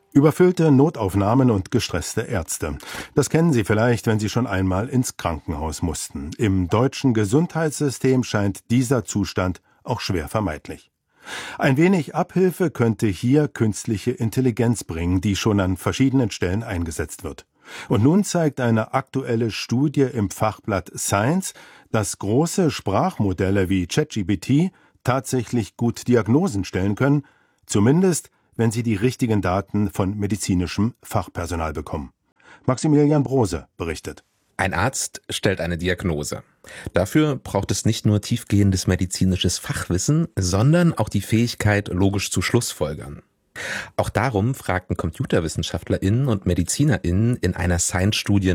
Überfüllte Notaufnahmen und gestresste Ärzte. Das kennen Sie vielleicht, wenn Sie schon einmal ins Krankenhaus mussten. Im deutschen Gesundheitssystem scheint dieser Zustand auch schwer vermeidlich. Ein wenig Abhilfe könnte hier künstliche Intelligenz bringen, die schon an verschiedenen Stellen eingesetzt wird. Und nun zeigt eine aktuelle Studie im Fachblatt Science, dass große Sprachmodelle wie ChatGPT tatsächlich gut Diagnosen stellen können, zumindest wenn sie die richtigen Daten von medizinischem Fachpersonal bekommen. Maximilian Brose berichtet. Ein Arzt stellt eine Diagnose. Dafür braucht es nicht nur tiefgehendes medizinisches Fachwissen, sondern auch die Fähigkeit, logisch zu schlussfolgern. Auch darum fragten ComputerwissenschaftlerInnen und MedizinerInnen in einer Science-Studie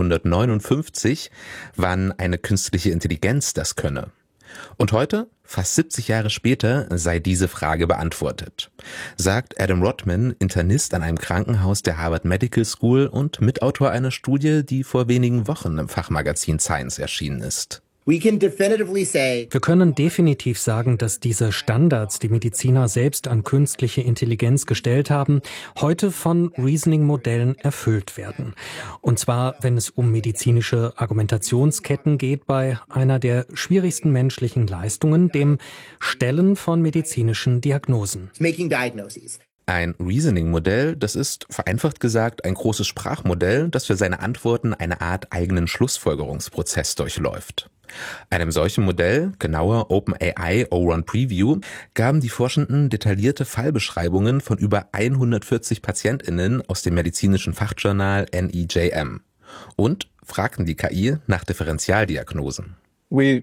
1959, wann eine künstliche Intelligenz das könne. Und heute, fast 70 Jahre später, sei diese Frage beantwortet, sagt Adam Rodman, Internist an einem Krankenhaus der Harvard Medical School und Mitautor einer Studie, die vor wenigen Wochen im Fachmagazin Science erschienen ist. Wir können definitiv sagen, dass diese Standards, die Mediziner selbst an künstliche Intelligenz gestellt haben, heute von Reasoning-Modellen erfüllt werden. Und zwar, wenn es um medizinische Argumentationsketten geht, bei einer der schwierigsten menschlichen Leistungen, dem Stellen von medizinischen Diagnosen. Ein Reasoning-Modell, das ist, vereinfacht gesagt, ein großes Sprachmodell, das für seine Antworten eine Art eigenen Schlussfolgerungsprozess durchläuft. Einem solchen Modell, genauer OpenAI O1 Preview, gaben die Forschenden detaillierte Fallbeschreibungen von über 140 PatientInnen aus dem medizinischen Fachjournal NEJM und fragten die KI nach Differentialdiagnosen. Wir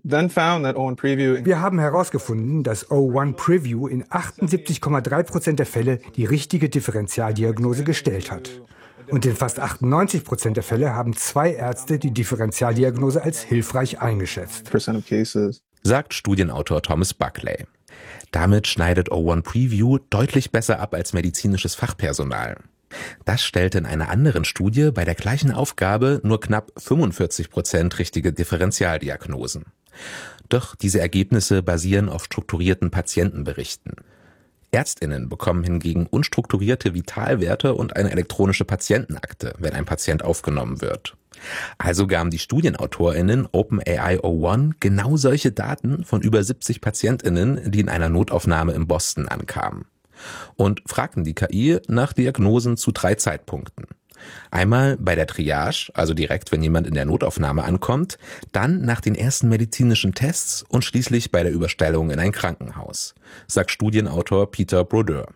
haben herausgefunden, dass O1 Preview in 78,3% der Fälle die richtige Differentialdiagnose gestellt hat. Und in fast 98% der Fälle haben 2 Ärzte die Differentialdiagnose als hilfreich eingeschätzt. Sagt Studienautor Thomas Buckley. Damit schneidet O1 Preview deutlich besser ab als medizinisches Fachpersonal. Das stellte in einer anderen Studie bei der gleichen Aufgabe nur knapp 45% richtige Differentialdiagnosen. Doch diese Ergebnisse basieren auf strukturierten Patientenberichten. ÄrztInnen bekommen hingegen unstrukturierte Vitalwerte und eine elektronische Patientenakte, wenn ein Patient aufgenommen wird. Also gaben die StudienautorInnen OpenAI O1 genau solche Daten von über 70 PatientInnen, die in einer Notaufnahme in Boston ankamen. Und fragten die KI nach Diagnosen zu 3 Zeitpunkten. Einmal bei der Triage, also direkt, wenn jemand in der Notaufnahme ankommt, dann nach den ersten medizinischen Tests und schließlich bei der Überstellung in ein Krankenhaus, sagt Studienautor Peter Brodeur.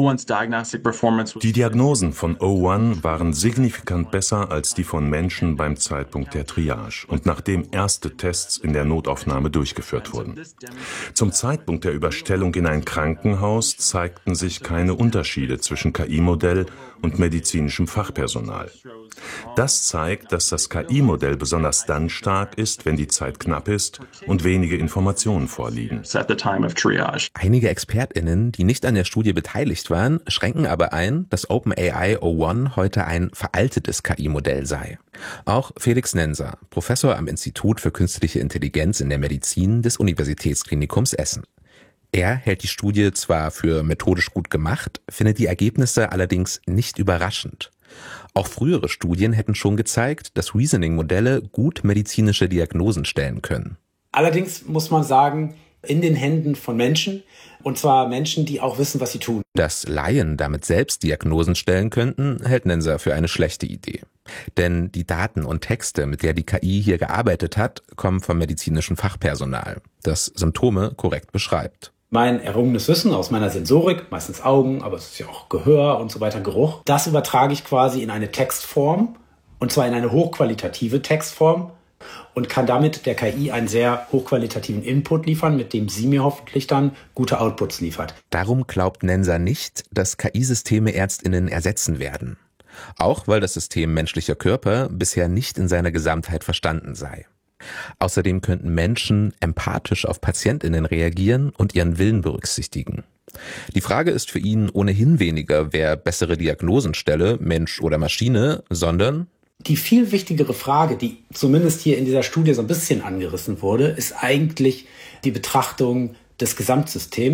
Die Diagnosen von O1 waren signifikant besser als die von Menschen beim Zeitpunkt der Triage und nachdem erste Tests in der Notaufnahme durchgeführt wurden. Zum Zeitpunkt der Überstellung in ein Krankenhaus zeigten sich keine Unterschiede zwischen KI-Modell und medizinischem Fachpersonal. Das zeigt, dass das KI-Modell besonders dann stark ist, wenn die Zeit knapp ist und wenige Informationen vorliegen. Einige ExpertInnen, die nicht an der Studie beteiligt waren, schränken aber ein, dass OpenAI O1 heute ein veraltetes KI-Modell sei. Auch Felix Nenser, Professor am Institut für Künstliche Intelligenz in der Medizin des Universitätsklinikums Essen. Er hält die Studie zwar für methodisch gut gemacht, findet die Ergebnisse allerdings nicht überraschend. Auch frühere Studien hätten schon gezeigt, dass Reasoning-Modelle gut medizinische Diagnosen stellen können. Allerdings muss man sagen, in den Händen von Menschen, und zwar Menschen, die auch wissen, was sie tun. Dass Laien damit selbst Diagnosen stellen könnten, hält Nenser für eine schlechte Idee. Denn die Daten und Texte, mit der die KI hier gearbeitet hat, kommen vom medizinischen Fachpersonal, das Symptome korrekt beschreibt. Mein errungenes Wissen aus meiner Sensorik, meistens Augen, aber es ist ja auch Gehör und so weiter, Geruch, das übertrage ich quasi in eine Textform, und zwar in eine hochqualitative Textform, und kann damit der KI einen sehr hochqualitativen Input liefern, mit dem sie mir hoffentlich dann gute Outputs liefert. Darum glaubt Nenser nicht, dass KI-Systeme ÄrztInnen ersetzen werden. Auch weil das System menschlicher Körper bisher nicht in seiner Gesamtheit verstanden sei. Außerdem könnten Menschen empathisch auf PatientInnen reagieren und ihren Willen berücksichtigen. Die Frage ist für ihn ohnehin weniger, wer bessere Diagnosen stelle, Mensch oder Maschine, sondern die viel wichtigere Frage, die zumindest hier in dieser Studie so ein bisschen angerissen wurde, ist eigentlich die Betrachtung des Gesamtsystems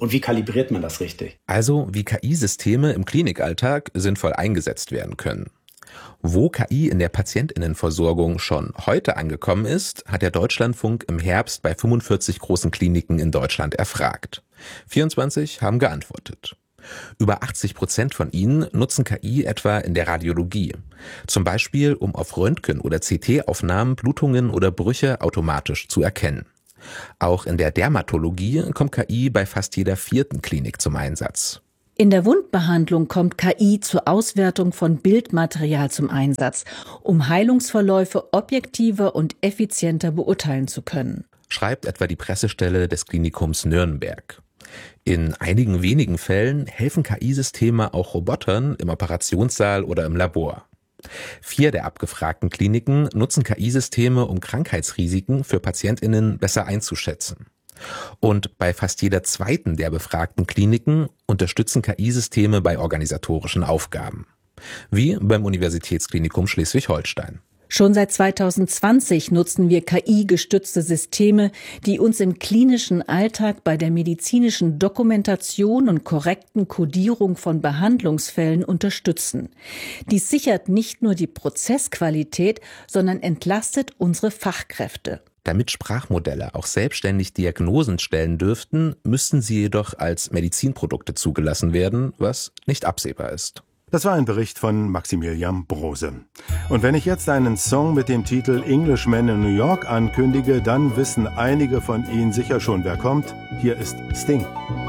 und wie kalibriert man das richtig? Also wie KI-Systeme im Klinikalltag sinnvoll eingesetzt werden können. Wo KI in der PatientInnenversorgung schon heute angekommen ist, hat der Deutschlandfunk im Herbst bei 45 großen Kliniken in Deutschland erfragt. 24 haben geantwortet. Über 80% von ihnen nutzen KI etwa in der Radiologie. Zum Beispiel, um auf Röntgen- oder CT-Aufnahmen Blutungen oder Brüche automatisch zu erkennen. Auch in der Dermatologie kommt KI bei fast jeder 4. Klinik zum Einsatz. In der Wundbehandlung kommt KI zur Auswertung von Bildmaterial zum Einsatz, um Heilungsverläufe objektiver und effizienter beurteilen zu können, schreibt etwa die Pressestelle des Klinikums Nürnberg. In einigen wenigen Fällen helfen KI-Systeme auch Robotern im Operationssaal oder im Labor. 4 der abgefragten Kliniken nutzen KI-Systeme, um Krankheitsrisiken für PatientInnen besser einzuschätzen. Und bei fast jeder 2. der befragten Kliniken unterstützen KI-Systeme bei organisatorischen Aufgaben. Wie beim Universitätsklinikum Schleswig-Holstein. Schon seit 2020 nutzen wir KI-gestützte Systeme, die uns im klinischen Alltag bei der medizinischen Dokumentation und korrekten Kodierung von Behandlungsfällen unterstützen. Dies sichert nicht nur die Prozessqualität, sondern entlastet unsere Fachkräfte. Damit Sprachmodelle auch selbstständig Diagnosen stellen dürften, müssten sie jedoch als Medizinprodukte zugelassen werden, was nicht absehbar ist. Das war ein Bericht von Maximilian Brose. Und wenn ich jetzt einen Song mit dem Titel Englishman in New York ankündige, dann wissen einige von Ihnen sicher schon, wer kommt. Hier ist Sting.